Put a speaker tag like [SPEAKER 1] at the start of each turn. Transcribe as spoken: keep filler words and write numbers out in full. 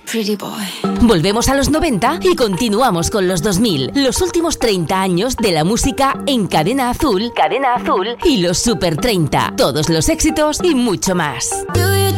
[SPEAKER 1] Pretty boy.
[SPEAKER 2] Volvemos a los noventa y continuamos con los dos mil, los últimos treinta años de la música en Cadena Azul, Cadena Azul y los Super treinta, todos los éxitos y mucho más.
[SPEAKER 1] Do you